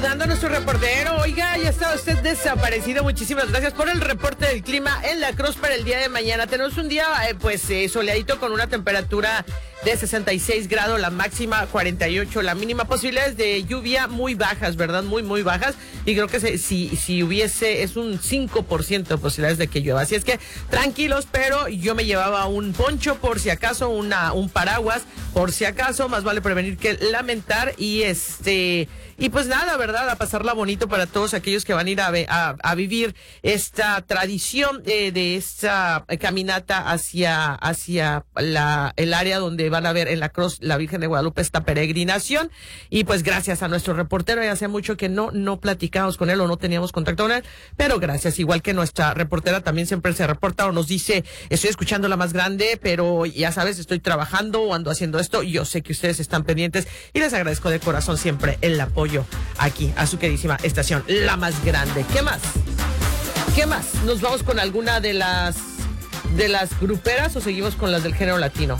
saludando a nuestro reportero. Oiga, ya está usted desaparecido. Muchísimas gracias por el reporte del clima en La Cruz para el día de mañana. Tenemos un día, soleadito con una temperatura de 66 grados, la máxima 48, la mínima. Posibilidades de lluvia muy bajas, ¿verdad? Muy, muy bajas. Y creo que si hubiese, es un 5% de posibilidades de que llueva. Así es que tranquilos, pero yo me llevaba un poncho por si acaso, un paraguas por si acaso. Más vale prevenir que lamentar. Y pues nada, ¿verdad? A pasarla bonito para todos aquellos que van a ir a vivir esta tradición de esta caminata hacia el área donde van a ver en La Cruz la Virgen de Guadalupe esta peregrinación. Y pues gracias a nuestro reportero, ya hace mucho que no platicamos con él o no teníamos contacto con él, pero gracias, igual que nuestra reportera también siempre se reporta o nos dice, estoy escuchando La Más Grande, pero ya sabes, estoy trabajando o ando haciendo esto. Yo sé que ustedes están pendientes y les agradezco de corazón siempre el apoyo aquí a su queridísima estación, La Más Grande. ¿Qué más? ¿Nos vamos con alguna de las gruperas o seguimos con las del género latino?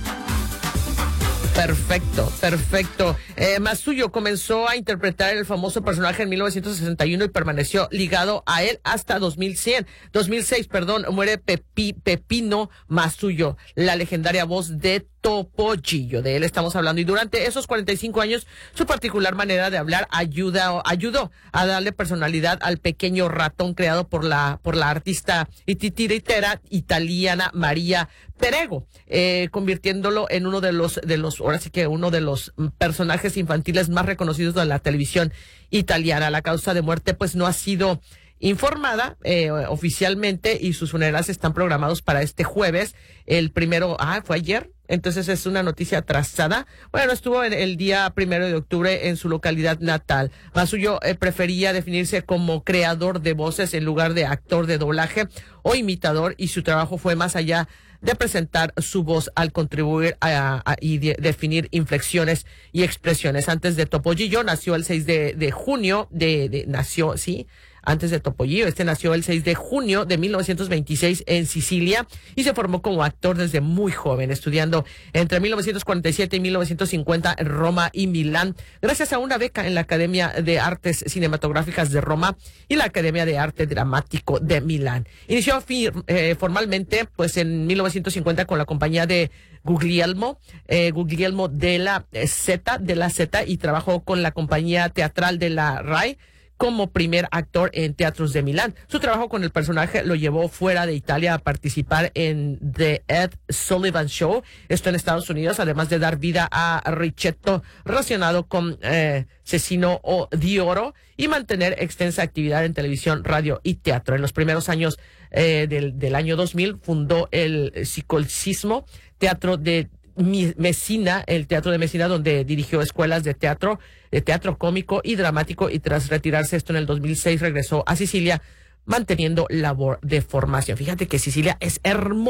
Perfecto. Masuyo comenzó a interpretar el famoso personaje en 1961 y permaneció ligado a él hasta 2006, muere Pepino Masuyo, la legendaria voz de Topollillo. De él estamos hablando. Y durante esos 45 años, su particular manera de hablar ayudó a darle personalidad al pequeño ratón creado por la artista y titiritera italiana María Perego, convirtiéndolo en uno de los personajes infantiles más reconocidos de la televisión italiana. La causa de muerte pues no ha sido informada oficialmente y sus funerales están programados para este jueves. El primero, fue ayer. Entonces es una noticia atrasada. Bueno, estuvo el día 1 de octubre en su localidad natal. Masuyo prefería definirse como creador de voces en lugar de actor de doblaje o imitador, y su trabajo fue más allá de presentar su voz al contribuir y definir inflexiones y expresiones. Antes de Topollillo nació el 6 de junio antes de Topollillo. Nació el 6 de junio de 1926 en Sicilia y se formó como actor desde muy joven, estudiando entre 1947 y 1950 en Roma y Milán, gracias a una beca en la Academia de Artes Cinematográficas de Roma y la Academia de Arte Dramático de Milán. Inició formalmente pues en 1950 con la compañía de Guglielmo de la Z, y trabajó con la compañía teatral de la RAI como primer actor en teatros de Milán. Su trabajo con el personaje lo llevó fuera de Italia a participar en The Ed Sullivan Show, esto en Estados Unidos, además de dar vida a Ricetto relacionado con Cecchino di Oro, y mantener extensa actividad en televisión, radio y teatro. En los primeros años del año 2000 fundó el Psicolcismo, teatro de Messina, el Teatro de Messina, donde dirigió escuelas de teatro cómico y dramático, y tras retirarse en el 2006 regresó a Sicilia manteniendo labor de formación. Fíjate que Sicilia es hermosa.